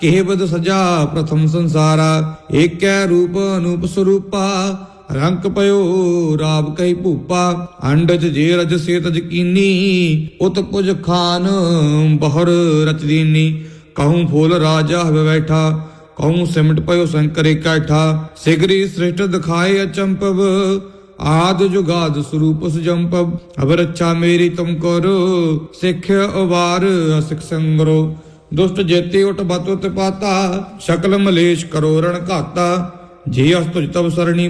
केवद सजा प्रथम संसारा, एकै रूप अनूप स्वरूपा। रंक पयो राव कही भूपा, अंडज जे रज से तज कीनी। उत पुज खान बहुर रच दीनी, कहूँ फूल राजा हव बैठा। कहूँ सिमट पयो शंकर इकट्ठा, सिगरी श्रेष्ठ दिखाए अचंपव। आद जुगाद स्वरूप सुजंपव, अब रक्षा मेरी तुम करो। सिख अवार असिख संगरो, दुष्ट जेते उठ बत उत पाता। शकल मलेश करो रण घाता, जे अस तुझ तब सरणी